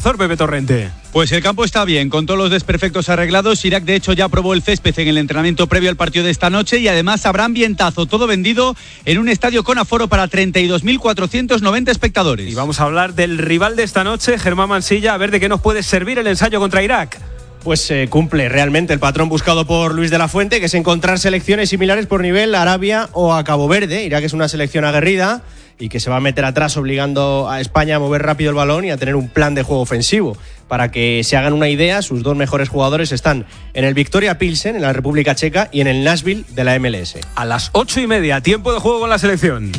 Riazor, Pepe Torrente. Pues el campo está bien, con todos los desperfectos arreglados. Irak, de hecho, ya probó el césped en el entrenamiento previo al partido de esta noche y además habrá ambientazo, todo vendido en un estadio con aforo para 32.490 espectadores. Y vamos a hablar del rival de esta noche, Germán Mansilla, a ver de qué nos puede servir el ensayo contra Irak. Pues cumple realmente el patrón buscado por Luis de la Fuente, que es encontrar selecciones similares por nivel a Arabia o a Cabo Verde. Irak es una selección aguerrida y que se va a meter atrás obligando a España a mover rápido el balón y a tener un plan de juego ofensivo. Para que se hagan una idea, sus dos mejores jugadores están en el Victoria Pilsen, en la República Checa, y en el Nashville de la MLS. A las 8:30, tiempo de juego con la selección.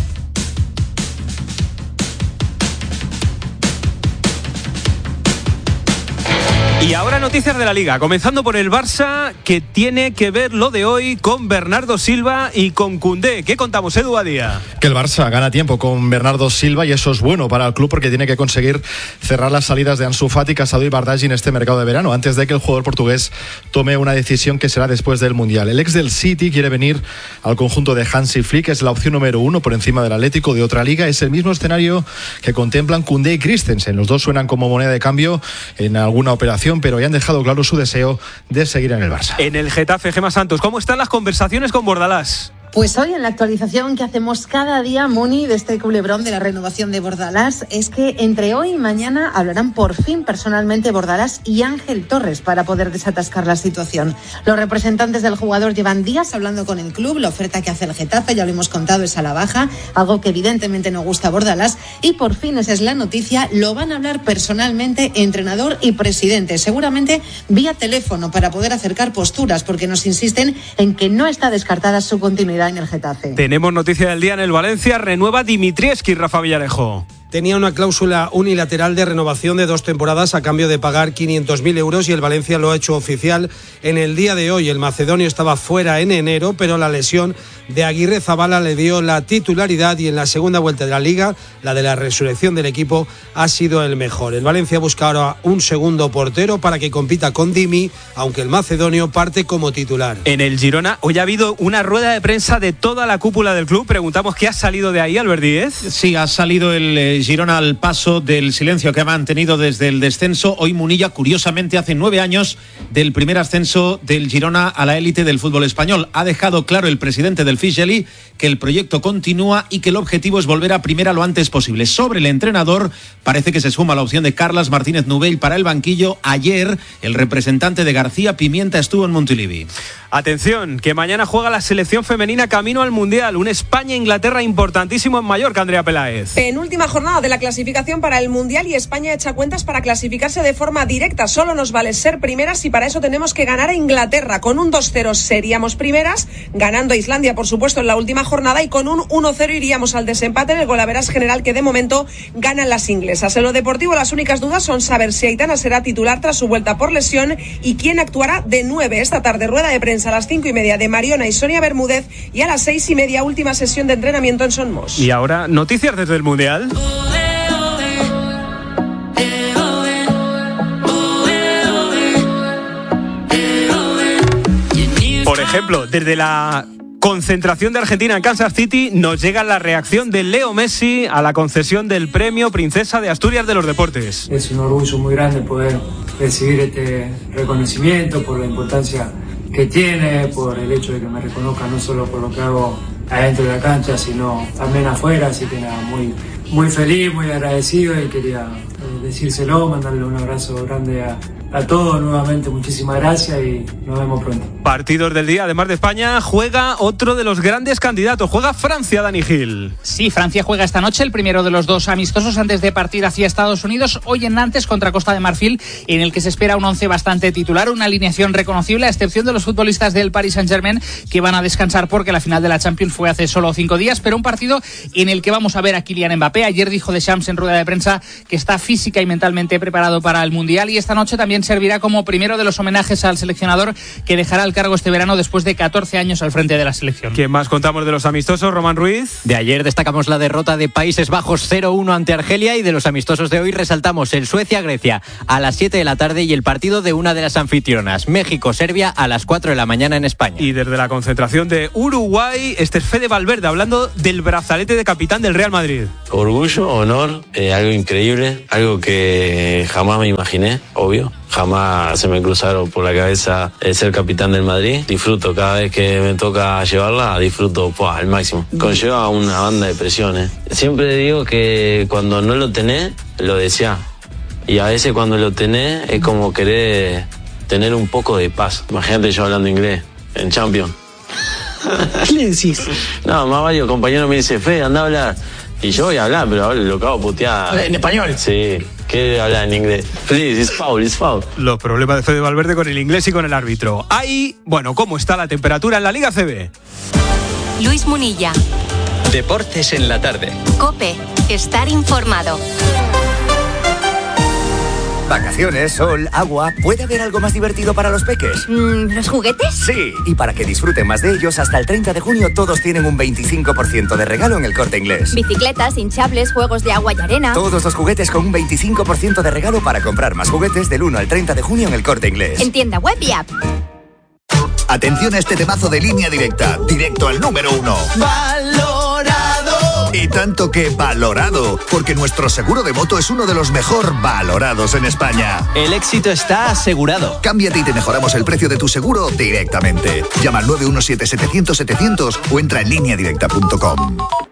Y ahora noticias de la Liga, comenzando por el Barça, que tiene que ver lo de hoy con Bernardo Silva y con Koundé. ¿Qué contamos, Edu Badía? Que el Barça gana tiempo con Bernardo Silva y eso es bueno para el club porque tiene que conseguir cerrar las salidas de Ansu Fati, Casado y Bardghji en este mercado de verano, antes de que el jugador portugués tome una decisión que será después del Mundial. El ex del City quiere venir al conjunto de Hansi Flick, es la opción número 1 por encima del Atlético de otra liga. Es el mismo escenario que contemplan Koundé y Christensen. Los dos suenan como moneda de cambio en alguna operación, pero ya han dejado claro su deseo de seguir en el Barça. En el Getafe, Gemma Santos, ¿cómo están las conversaciones con Bordalás? Pues hoy en la actualización que hacemos cada día, Muni, de este culebrón de la renovación de Bordalás, es que entre hoy y mañana hablarán por fin personalmente Bordalás y Ángel Torres para poder desatascar la situación. Los representantes del jugador llevan días hablando con el club, la oferta que hace el Getafe, ya lo hemos contado, es a la baja, algo que evidentemente no gusta a Bordalás, y por fin, esa es la noticia, lo van a hablar personalmente entrenador y presidente, seguramente vía teléfono para poder acercar posturas, porque nos insisten en que no está descartada su continuidad en el Getafe. Tenemos noticia del día en el Valencia, renueva Dimitrievski, Rafa Villarejo. Tenía una cláusula unilateral de renovación de 2 temporadas a cambio de pagar 500.000 euros y el Valencia lo ha hecho oficial en el día de hoy. El macedonio estaba fuera en enero, pero la lesión de Aguirre Zabala le dio la titularidad y en la segunda vuelta de la Liga, la de la resurrección del equipo, ha sido el mejor. El Valencia busca ahora un segundo portero para que compita con Dimi, aunque el macedonio parte como titular. En el Girona, hoy ha habido una rueda de prensa de toda la cúpula del club. Preguntamos qué ha salido de ahí, Albert Díez. Sí, ha salido el Girona al paso del silencio que ha mantenido desde el descenso. Hoy Munilla, curiosamente, hace 9 años del primer ascenso del Girona a la élite del fútbol español. Ha dejado claro el presidente del Fisheli que el proyecto continúa y que el objetivo es volver a primera lo antes posible. Sobre el entrenador, parece que se suma la opción de Carlas Martínez Nubell para el banquillo. Ayer, el representante de García Pimienta estuvo en Montilivi. Atención, que mañana juega la selección femenina camino al Mundial. Un España-Inglaterra importantísimo en Mallorca, Andrea Peláez. Penúltima jornada de la clasificación para el Mundial y España echa cuentas para clasificarse de forma directa. Solo nos vale ser primeras y para eso tenemos que ganar a Inglaterra. Con un 2-0 seríamos primeras, ganando a Islandia, por supuesto, en la última jornada, y con un 1-0 iríamos al desempate en el golaveras general que de momento ganan las inglesas. En lo deportivo, las únicas dudas son saber si Aitana será titular tras su vuelta por lesión y quién actuará de 9 esta tarde. Rueda de prensa a las 5:30 de Mariona y Sonia Bermúdez y a las 6:30 última sesión de entrenamiento en Son Mos. Y ahora, noticias desde el Mundial. Por ejemplo, desde la concentración de Argentina en Kansas City nos llega la reacción de Leo Messi a la concesión del premio Princesa de Asturias de los Deportes. Es un orgullo muy grande poder recibir este reconocimiento por la importancia que tiene, por el hecho de que me reconozcan no solo por lo que hago adentro de la cancha, sino también afuera, así que nada, muy feliz, muy agradecido y quería decírselo, mandarle un abrazo grande a todos nuevamente, muchísimas gracias y nos vemos pronto. Partidos del día, además de España, juega otro de los grandes candidatos, juega Francia, Dani Gil. Sí, Francia juega esta noche el primero de los 2 amistosos antes de partir hacia Estados Unidos, hoy en Nantes contra Costa de Marfil, en el que se espera un 11 bastante titular, una alineación reconocible, a excepción de los futbolistas del Paris Saint-Germain, que van a descansar porque la final de la Champions fue hace solo 5 días, pero un partido en el que vamos a ver a Kylian Mbappé. Ayer dijo Deschamps en rueda de prensa que está física y mentalmente preparado para el Mundial, y esta noche también también servirá como primero de los homenajes al seleccionador que dejará el cargo este verano después de 14 años al frente de la selección. ¿Qué más contamos de los amistosos, Román Ruiz? De ayer destacamos la derrota de Países Bajos 0-1 ante Argelia, y de los amistosos de hoy resaltamos el Suecia-Grecia a las 7 de la tarde y el partido de una de las anfitrionas, México-Serbia, a las 4 de la mañana en España. Y desde la concentración de Uruguay, este es Fede Valverde hablando del brazalete de capitán del Real Madrid. Orgullo, honor, algo increíble, algo que jamás me imaginé, obvio. Jamás se me cruzaron por la cabeza ser capitán del Madrid. Disfruto cada vez que me toca llevarla, disfruto al máximo. Conlleva una banda de presiones. Siempre digo que cuando no lo tenés, lo deseás. Y a veces cuando lo tenés es como querer tener un poco de paz. Imagínate yo hablando inglés en Champions. ¿Qué le decís? No, más varios compañeros me dicen, Fede, anda a hablar. Y yo voy a hablar, pero ahora lo cago puteado. ¿En español? Sí. ¿Qué habla en inglés? Please, it's foul. Los problemas de Fede Valverde con el inglés y con el árbitro. Ahí, bueno, ¿cómo está la temperatura en la Liga CB? Luis Munilla. Deportes en la tarde. COPE. Estar informado. Vacaciones, sol, agua. ¿Puede haber algo más divertido para los peques? ¿Los juguetes? Sí, y para que disfruten más de ellos, hasta el 30 de junio todos tienen un 25% de regalo en El Corte Inglés. Bicicletas, hinchables, juegos de agua y arena. Todos los juguetes con un 25% de regalo para comprar más juguetes del 1 al 30 de junio en El Corte Inglés. En tienda web y app. Atención a este temazo de Línea Directa, directo al número 1. ¡Valorado! Y tanto que valorado, porque nuestro seguro de moto es uno de los mejor valorados en España. El éxito está asegurado. Cámbiate y te mejoramos el precio de tu seguro directamente. Llama al 917-700-700 o entra en lineadirecta.com.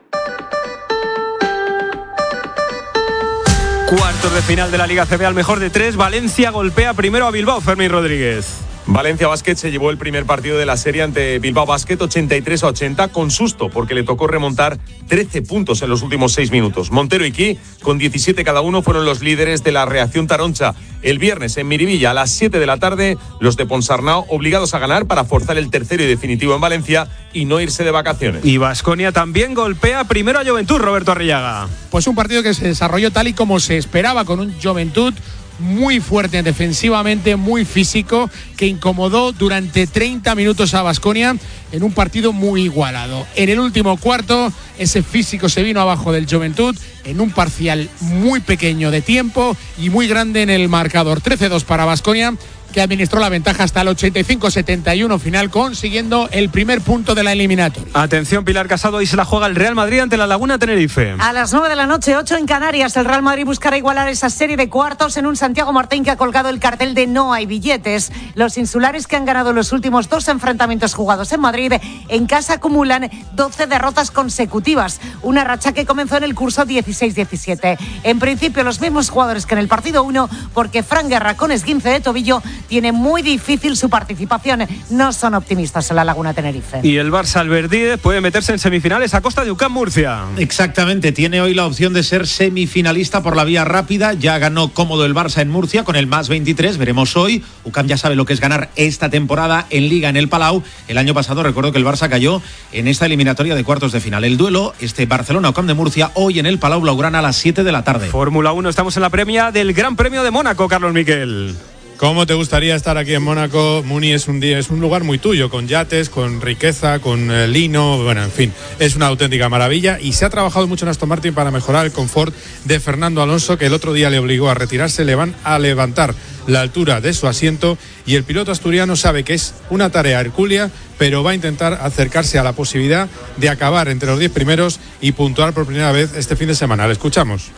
Cuartos de final de la Liga CB al mejor de 3. Valencia golpea primero a Bilbao, Fermín Rodríguez. Valencia Basket se llevó el primer partido de la serie ante Bilbao Basket 83-80 con susto, porque le tocó remontar 13 puntos en los últimos 6 minutos. Montero y Ki, con 17 cada uno, fueron los líderes de la reacción taroncha. El viernes en Miribilla a las 7 de la tarde, los de Ponsarnau obligados a ganar para forzar el tercero y definitivo en Valencia y no irse de vacaciones. Y Baskonia también golpea primero a Juventud, Roberto Arriaga. Pues un partido que se desarrolló tal y como se esperaba, con un Juventud muy fuerte defensivamente, muy físico, que incomodó durante 30 minutos a Baskonia en un partido muy igualado. En el último cuarto, ese físico se vino abajo del Juventud en un parcial muy pequeño de tiempo y muy grande en el marcador. 13-2 para Baskonia, que administró la ventaja hasta el 85-71 final, consiguiendo el primer punto de la eliminatoria. Atención, Pilar Casado, ahí se la juega el Real Madrid ante la Laguna Tenerife. A las 9 de la noche, 8 en Canarias, el Real Madrid buscará igualar esa serie de cuartos en un Santiago Martín que ha colgado el cartel de no hay billetes. Los insulares, que han ganado los últimos 2 enfrentamientos jugados en Madrid, en casa acumulan 12 derrotas consecutivas, una racha que comenzó en el curso 16-17. En principio, los mismos jugadores que en el partido 1, porque Fran Guerra, con esguince de tobillo, tiene muy difícil su participación. No son optimistas en la Laguna Tenerife. Y el Barça Alberdíez puede meterse en semifinales a costa de UCAM Murcia. Exactamente, tiene hoy la opción de ser semifinalista por la vía rápida. Ya ganó cómodo el Barça en Murcia con el más 23, veremos hoy. UCAM ya sabe lo que es ganar esta temporada en Liga en el Palau. El año pasado recuerdo que el Barça cayó en esta eliminatoria de cuartos de final. El duelo, Barcelona-UCAM de Murcia, hoy en el Palau Blaugrana a las 7 de la tarde. Fórmula 1, estamos en la premia del Gran Premio de Mónaco, Carlos Miquel. ¿Cómo te gustaría estar aquí en Mónaco? Muni, es un lugar muy tuyo, con yates, con riqueza, con lino, bueno, en fin, es una auténtica maravilla y se ha trabajado mucho en Aston Martin para mejorar el confort de Fernando Alonso, que el otro día le obligó a retirarse. Le van a levantar la altura de su asiento y el piloto asturiano sabe que es una tarea hercúlea, pero va a intentar acercarse a la posibilidad de acabar entre los 10 primeros y puntuar por primera vez este fin de semana. Le escuchamos.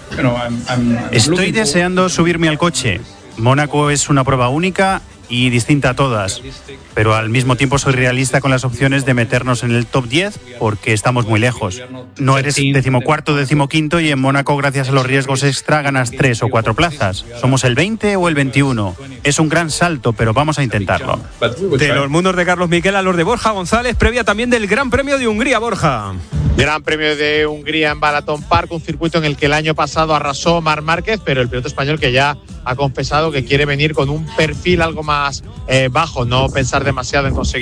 Estoy deseando subirme al coche. Mónaco es una prueba única y distinta a todas, pero al mismo tiempo soy realista con las opciones de meternos en el top 10 porque estamos muy lejos. No eres 14º, 15º y en Mónaco, gracias a los riesgos extra, ganas 3 o 4 plazas. Somos el 20 o el 21. Es un gran salto, pero vamos a intentarlo. De los mundos de Carlos Miquel a los de Borja González, previa también del Gran Premio de Hungría, Borja. Gran Premio de Hungría en Balaton Park, un circuito en el que el año pasado arrasó Marc Márquez, pero el piloto español que ya ha confesado que quiere venir con un perfil algo más bajo, no pensar demasiado en conseguir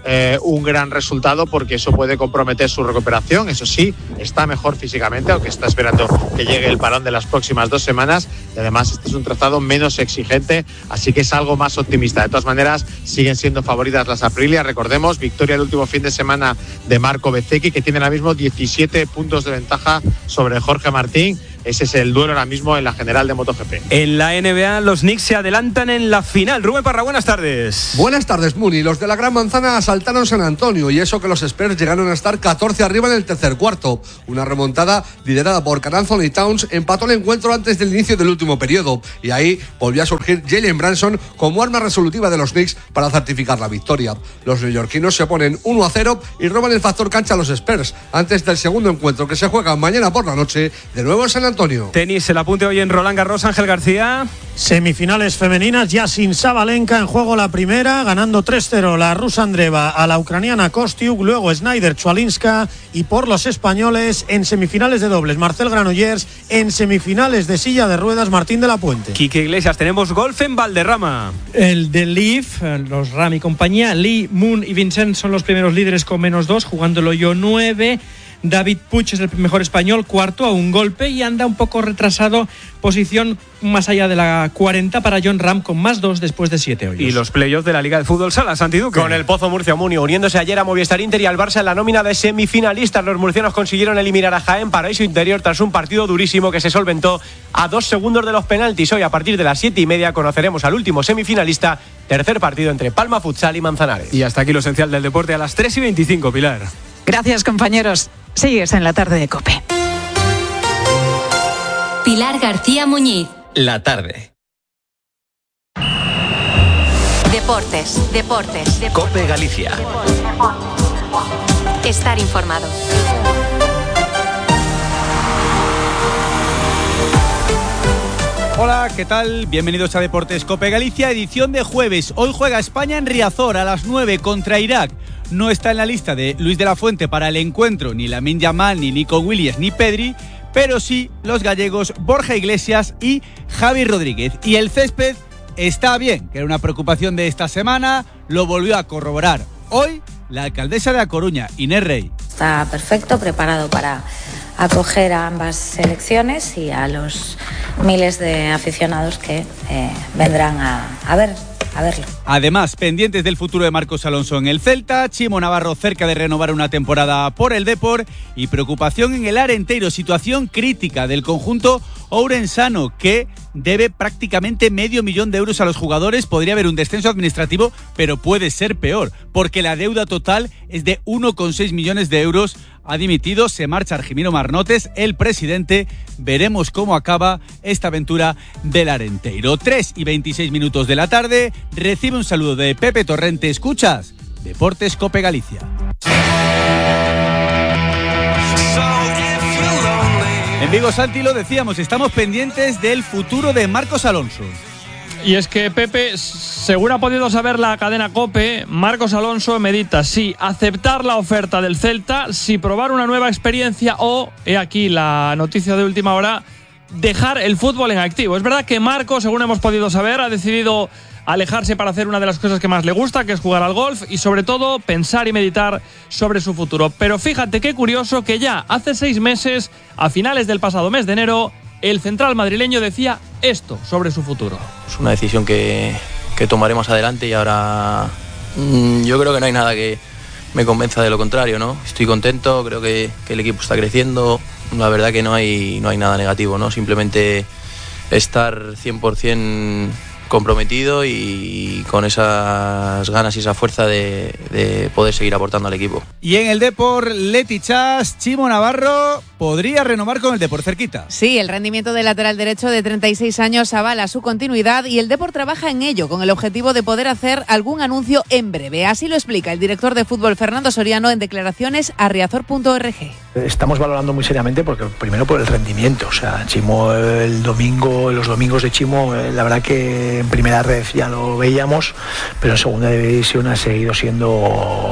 un gran resultado, porque eso puede comprometer su recuperación. Eso sí, está mejor físicamente, aunque está esperando que llegue el parón de las próximas 2 semanas, y además este es un trazado menos exigente, así que es algo más optimista. De todas maneras, siguen siendo favoritas las Aprilia. Recordemos, victoria el último fin de semana de Marco Bezzecchi, que tiene ahora mismo 17 puntos de ventaja sobre Jorge Martín. Ese es el duelo ahora mismo en la general de MotoGP. En la NBA, los Knicks se adelantan en la final. Rubén Parra, buenas tardes. Buenas tardes, Muni. Los de la Gran Manzana asaltaron San Antonio, y eso que los Spurs llegaron a estar 14 arriba en el tercer cuarto. Una remontada liderada por Karl Anthony Towns empató el encuentro antes del inicio del último periodo, y ahí volvió a surgir Jalen Brunson como arma resolutiva de los Knicks para certificar la victoria. Los neoyorquinos se ponen 1-0 y roban el factor cancha a los Spurs antes del segundo encuentro, que se juega mañana por la noche de nuevo en San Antonio. Tenis, el apunte hoy en Roland Garros. Ángel García. Semifinales femeninas, ya sin Sabalenka en juego la primera, ganando 3-0 la rusa Andreeva a la ucraniana Kostiuk, luego Snyder Chualinska, y por los españoles en semifinales de dobles Marcel Granollers, en semifinales de silla de ruedas Martín de la Puente. Quique Iglesias, tenemos golf en Valderrama. El de Leaf, los Ram y compañía, Lee, Moon y Vincent son los primeros líderes con -2, jugando el hoyo 9. David Puig es el mejor español, cuarto a un golpe, y anda un poco retrasado, posición más allá de la 40 para John Ram con +2 después de 7 hoyos. Y los playoffs de la Liga de Fútbol Sala, Santi Duque. Con el Pozo Murcia Muni uniéndose ayer a Movistar Inter y al Barça en la nómina de semifinalistas. Los murcianos consiguieron eliminar a Jaén Paraíso Interior tras un partido durísimo que se solventó a 2 segundos de los penaltis. Hoy a partir de las 7:30 conoceremos al último semifinalista, tercer partido entre Palma Futsal y Manzanares. Y hasta aquí lo esencial del deporte a las 3:25, Pilar. Gracias, compañeros. Sigues en la tarde de COPE. Pilar García Muñiz. La tarde. Deportes. COPE Galicia. Estar informado. Hola, ¿qué tal? Bienvenidos a Deportes COPE Galicia, edición de jueves. Hoy juega España en Riazor a las 9 contra Irak. No está en la lista de Luis de la Fuente para el encuentro ni Lamine Yamal, ni Nico Williams, ni Pedri, pero sí los gallegos Borja Iglesias y Javi Rodríguez. Y el césped está bien, que era una preocupación de esta semana, lo volvió a corroborar hoy la alcaldesa de A Coruña, Inés Rey. Está perfecto, preparado para acoger a ambas selecciones y a los miles de aficionados que vendrán a verlo. Además, pendientes del futuro de Marcos Alonso en el Celta, Chimo Navarro cerca de renovar una temporada por el Depor y preocupación en el Arenteiro, situación crítica del conjunto ourensano que debe prácticamente $500,000 de euros a los jugadores. Podría haber un descenso administrativo, pero puede ser peor, porque la deuda total es de 1,6 millones de euros. Ha dimitido, se marcha Argimiro Marnotes, el presidente. Veremos cómo acaba esta aventura del Arenteiro. 3:26 de la tarde. Recibe un saludo de Pepe Torrente. Escuchas Deportes COPE Galicia. En Vigo, Santi, lo decíamos, estamos pendientes del futuro de Marcos Alonso. Y es que, Pepe, según ha podido saber la cadena COPE, Marcos Alonso medita si aceptar la oferta del Celta, si probar una nueva experiencia o, he aquí la noticia de última hora, dejar el fútbol en activo. Es verdad que Marcos, según hemos podido saber, ha decidido alejarse para hacer una de las cosas que más le gusta, que es jugar al golf y sobre todo pensar y meditar sobre su futuro. Pero fíjate qué curioso que ya hace 6 meses, a finales del pasado mes de enero, el central madrileño decía esto sobre su futuro. Es una decisión que tomaremos adelante y ahora yo creo que no hay nada que me convenza de lo contrario, ¿no? Estoy contento, creo que el equipo está creciendo, la verdad que no hay nada negativo, ¿no? Simplemente estar 100% comprometido y con esas ganas y esa fuerza de poder seguir aportando al equipo. Y en el Depor, Leti Chas, Chimo Navarro podría renovar con el Depor cerquita. Sí, el rendimiento del lateral derecho de 36 años avala su continuidad y el Depor trabaja en ello con el objetivo de poder hacer algún anuncio en breve. Así lo explica el director de fútbol Fernando Soriano en declaraciones a riazor.org. Estamos valorando muy seriamente porque primero por el rendimiento, o sea, Chimo los domingos de Chimo, la verdad que en primera red ya lo veíamos, pero en segunda división ha seguido siendo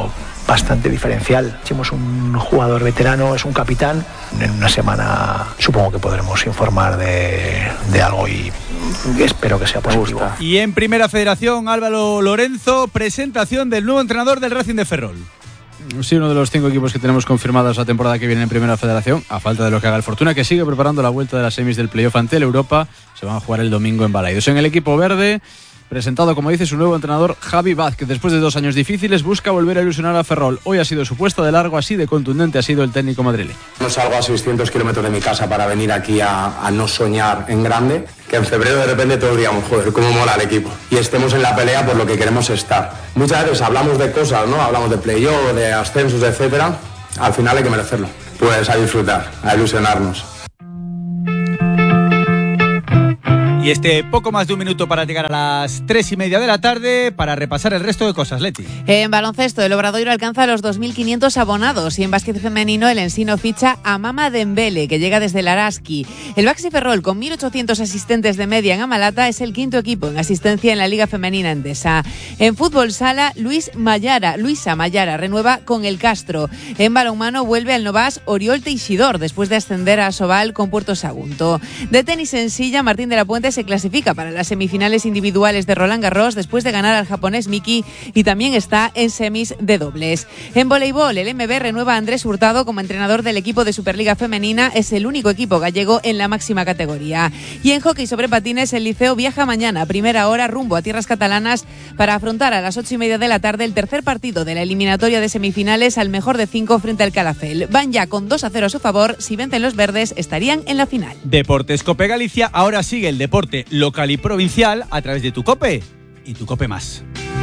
bastante diferencial. Chimo es un jugador veterano, es un capitán. En una semana supongo que podremos informar de algo y espero que sea positivo. Y en Primera Federación, Álvaro Lorenzo, presentación del nuevo entrenador del Racing de Ferrol. Sí, uno de los 5 equipos que tenemos confirmados la temporada que viene en Primera Federación, a falta de lo que haga el Fortuna, que sigue preparando la vuelta de las semis del playoff ante el Europa. Se van a jugar el domingo en Balaidos. En el equipo verde, presentado, como dice, su nuevo entrenador Javi Vázquez. Después de 2 años difíciles, busca volver a ilusionar a Ferrol. Hoy ha sido su puesta de largo, así de contundente ha sido el técnico madrileño. No salgo a 600 kilómetros de mi casa para venir aquí a no soñar en grande, que en febrero de repente todos digamos, joder, cómo mola el equipo. Y estemos en la pelea por lo que queremos estar. Muchas veces hablamos de cosas, ¿no? Hablamos de playoff, de ascensos, etcétera. Al final hay que merecerlo. Pues a disfrutar, a ilusionarnos. Y poco más de un minuto para llegar a las 3:30 de la tarde para repasar el resto de cosas, Leti. En baloncesto, el Obradoiro alcanza los 2.500 abonados y en básquet femenino el Ensino ficha a Mama Dembele, que llega desde el Araski. El Baxi Ferrol, con 1.800 asistentes de media en Amalata, es el 5º equipo en asistencia en la Liga Femenina Endesa. En fútbol sala, Luisa Mayara renueva con el Castro. En balonmano vuelve al Novas Oriol Teixidor, después de ascender a Sobal con Puerto Sagunto. De tenis en silla, Martín de la Puente se clasifica para las semifinales individuales de Roland Garros después de ganar al japonés Miki y también está en semis de dobles. En voleibol, el MB renueva a Andrés Hurtado como entrenador del equipo de Superliga Femenina, es el único equipo gallego en la máxima categoría. Y en hockey sobre patines, el Liceo viaja mañana a primera hora rumbo a tierras catalanas para afrontar a las 8:30 de la tarde el tercer partido de la eliminatoria de semifinales al mejor de 5 frente al Calafell. Van ya con 2-0 a su favor, si vencen los verdes estarían en la final. Deportes Cope Galicia, ahora sigue el deporte local y provincial a través de tu Cope y tu Cope Más.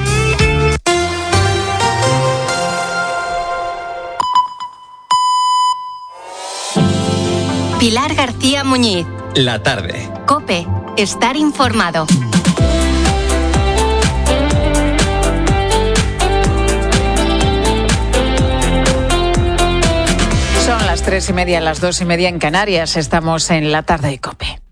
Pilar García Muñiz. La tarde. Cope, estar informado. Son las 3:30, las 2:30 en Canarias. Estamos en la tarde de Cope.